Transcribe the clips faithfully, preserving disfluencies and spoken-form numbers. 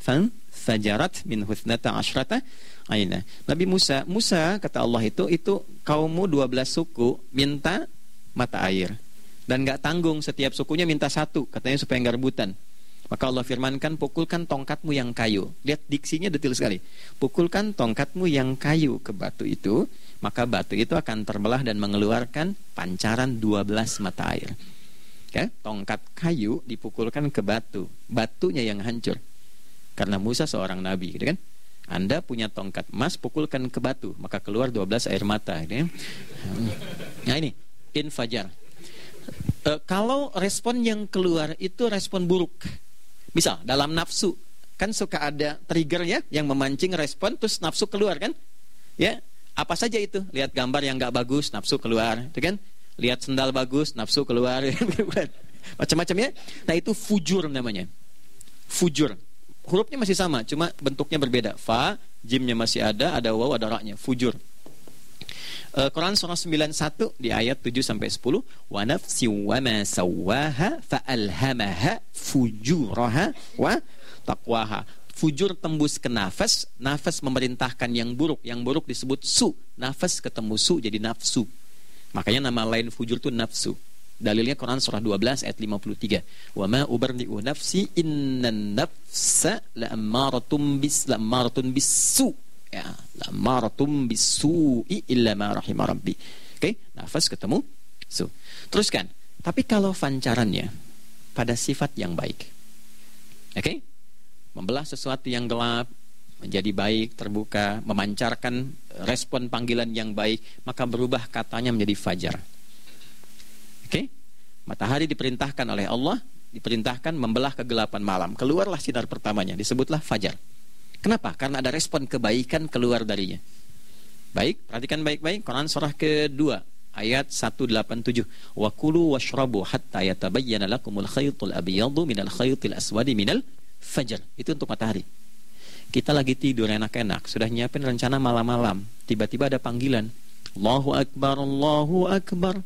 fan fajarat min husnata asyrata aina. Nabi Musa, Musa kata Allah itu itu kaummu dua belas suku minta mata air dan enggak tanggung, setiap sukunya minta satu, katanya supaya enggak rebutan. Maka Allah firmankan, pukulkan tongkatmu yang kayu. Lihat diksinya detil sekali. Pukulkan tongkatmu yang kayu ke batu itu, maka batu itu akan terbelah dan mengeluarkan pancaran dua belas mata air. Ya, tongkat kayu dipukulkan ke batu, batunya yang hancur. Karena Musa seorang nabi, gitu kan? Anda punya tongkat emas, pukulkan ke batu, maka keluar dua belas air mata, gitu kan? Nah ini, infajar. E, kalau respon yang keluar itu respon buruk. Misal dalam nafsu, kan suka ada triggernya yang memancing respon, terus nafsu keluar kan? Ya, apa saja itu? Lihat gambar yang nggak bagus, nafsu keluar, itu kan? Lihat sendal bagus, nafsu keluar, macam-macam ya. Nah itu fujur namanya, fujur. Hurufnya masih sama, cuma bentuknya berbeda. Fa, jimnya masih ada, ada waw, ada ra-nya, fujur. Uh, Quran surah sembilan puluh satu di ayat tujuh sampai sepuluh, wa nafsi wa ma sawwaha fa alhamaha fujuraha wa taqwaha. Fujur tembus ke nafas, nafas memerintahkan yang buruk, yang buruk disebut su, nafas ketemu su jadi nafsu. Makanya nama lain fujur itu nafsu. Dalilnya Quran surah dua belas ayat lima puluh tiga. Wa ma ubarri'u nafsi innan nafsa la'ammaratun bis la'ammaratun bisu. Ya, la'ammaratun bisu'i illa ma rahima rabbi. Oke, okay? Nafas ketemu su. Teruskan. Tapi kalau pancarannya pada sifat yang baik. Oke? Okay? Membelah sesuatu yang gelap menjadi baik, terbuka, memancarkan respon panggilan yang baik, maka berubah katanya menjadi fajar. Oke? Okay? Matahari diperintahkan oleh Allah, diperintahkan membelah kegelapan malam. Keluarlah sinar pertamanya, disebutlah fajar. Kenapa? Karena ada respon kebaikan keluar darinya. Baik, perhatikan baik-baik. Quran surah kedua ayat seratus delapan puluh tujuh. Wa kulu washrabu hatta yatabayyana lakumul khaytul abyadu minal khaytil aswadi minal fajar. Itu untuk matahari. Kita lagi tidur enak-enak, sudah nyiapin rencana malam-malam, tiba-tiba ada panggilan, Allahu Akbar, Allahu Akbar.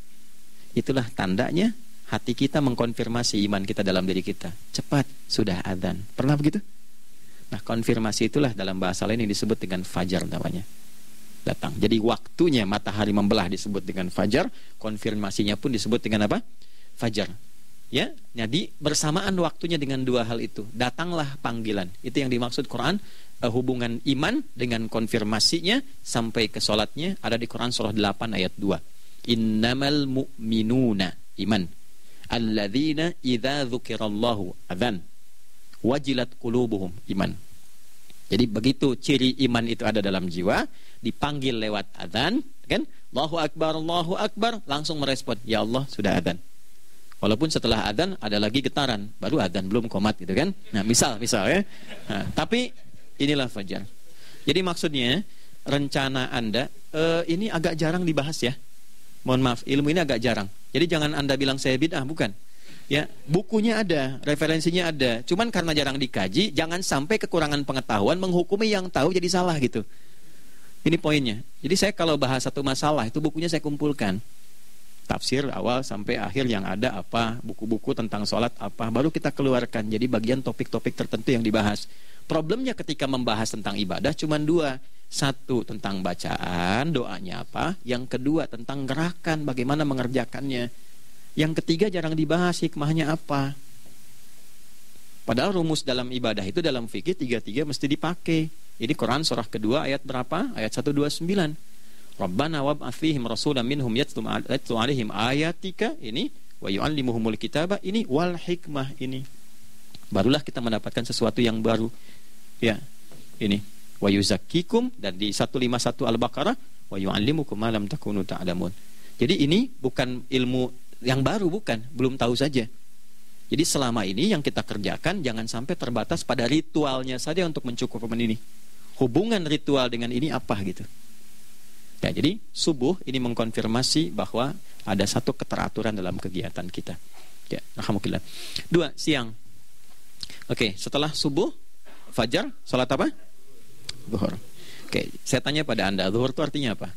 Itulah tandanya hati kita mengkonfirmasi iman kita dalam diri kita. Cepat, sudah adzan. Pernah begitu? Nah, konfirmasi itulah dalam bahasa lain yang disebut dengan fajar namanya. Datang. Jadi waktunya matahari membelah disebut dengan fajar, konfirmasinya pun disebut dengan apa? Fajar. Ya, jadi bersamaan waktunya dengan dua hal itu, datanglah panggilan. Itu yang dimaksud Quran, uh, hubungan iman dengan konfirmasinya sampai ke sholatnya ada di Quran surah delapan ayat dua. Innamal mu'minuna iman alladzina idza dzukirallahu adzan wajilat qulubuhum iman. Jadi begitu ciri iman itu ada dalam jiwa, dipanggil lewat adzan, kan? Allahu Akbar, Allahu Akbar, langsung merespon, ya Allah sudah adzan. Walaupun setelah adzan ada lagi getaran, baru adzan belum qomat gitu kan. Nah, misal misal ya. Nah, tapi inilah fajar. Jadi maksudnya rencana Anda uh, ini agak jarang dibahas ya. Mohon maaf, ilmu ini agak jarang. Jadi jangan Anda bilang saya bid'ah, bukan. Ya, bukunya ada, referensinya ada. Cuman karena jarang dikaji, jangan sampai kekurangan pengetahuan menghukumi yang tahu jadi salah gitu. Ini poinnya. Jadi saya kalau bahas satu masalah itu bukunya saya kumpulkan. Tafsir awal sampai akhir yang ada apa, buku-buku tentang sholat apa, baru kita keluarkan. Jadi bagian topik-topik tertentu yang dibahas. Problemnya ketika membahas tentang ibadah cuma dua. Satu tentang bacaan, doanya apa. Yang kedua tentang gerakan, bagaimana mengerjakannya. Yang ketiga jarang dibahas hikmahnya apa. Padahal rumus dalam ibadah itu dalam fikih tiga-tiga mesti dipakai. Jadi Quran surah kedua ayat berapa? Ayat seratus dua puluh sembilan. Rabbana wab'ats fihim rasulan minhum yatlu 'alaihim ayatika ini wa yu'allimuhumul kitaba ini wal hikmah ini. Barulah kita mendapatkan sesuatu yang baru. Ya. Ini wa yuzakkikum, dan di seratus lima puluh satu Al-Baqarah wa yu'allimukum ma lam takunu ta'lamun. Jadi ini bukan ilmu yang baru, bukan, belum tahu saja. Jadi selama ini yang kita kerjakan jangan sampai terbatas pada ritualnya saja untuk mencukupkan ini. Hubungan ritual dengan ini apa gitu. Ya, jadi subuh ini mengkonfirmasi bahwa ada satu keteraturan dalam kegiatan kita. Ya, alhamdulillah. Dua, siang. Oke, setelah subuh, fajar, salat apa? Zuhur. Oke, saya tanya pada Anda, zuhur itu artinya apa?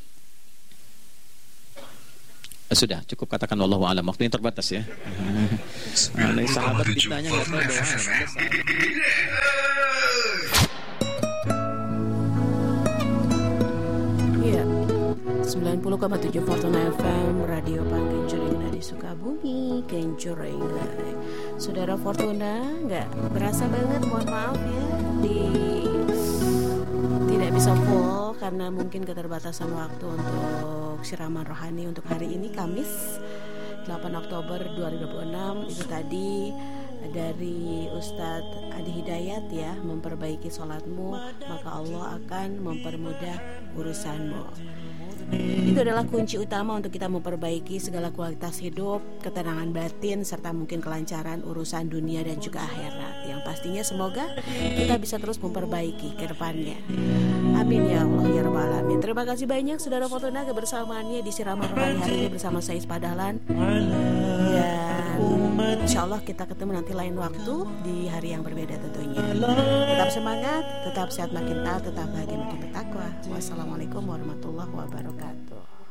Sudah, cukup katakan wallahu a'lam. Waktu ini terbatas ya. Nah, sahabat ditanya nggak tahu doa. koma tujuh Fortuna F M, Radio Panggenjering dari Sukabumi, Genjering. Saudara Fortuna, nggak berasa banget, mohon maaf ya, di tidak bisa full karena mungkin keterbatasan waktu untuk siraman rohani untuk hari ini Kamis delapan Oktober dua ribu dua puluh enam. Itu tadi dari Ustadz Adi Hidayat ya, memperbaiki sholatmu maka Allah akan mempermudah urusanmu. Itu adalah kunci utama untuk kita memperbaiki segala kualitas hidup, ketenangan batin, serta mungkin kelancaran urusan dunia dan juga akhirat. Yang pastinya semoga kita bisa terus memperbaiki ke depannya. Amin ya Allah ya Rabbal Alamin. Terima kasih banyak Saudara Fortuna kebersamaannya di Siraman Rohani hari ini bersama saya Ispadahlan. Dan insya Allah kita ketemu nanti lain waktu di hari yang berbeda tentunya. Tetap semangat, tetap sehat makin taat, tetap bahagia makin bertakwa. Wassalamualaikum warahmatullahi wabarakatuh.